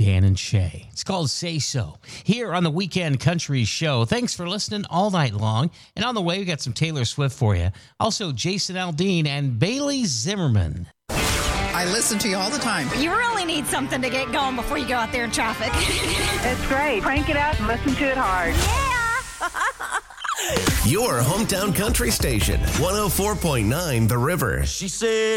Dan and Shay. It's called Say So, here on the Weekend Country Show. Thanks for listening all night long. And on the way, we got some Taylor Swift for you. Also, Jason Aldean and Bailey Zimmerman. I listen to you all the time. You really need something to get going before you go out there in traffic. It's great. Crank it up and listen to it hard. Yeah! Your hometown country station, 104.9 The River. She said